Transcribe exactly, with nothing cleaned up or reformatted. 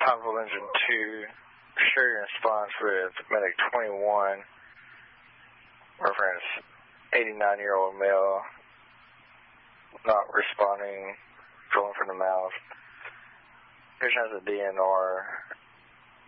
Thompson Engine two, share your response with Medic twenty-one, reference eighty-nine-year-old male, not responding, drilling from the mouth. Patient has a D N R.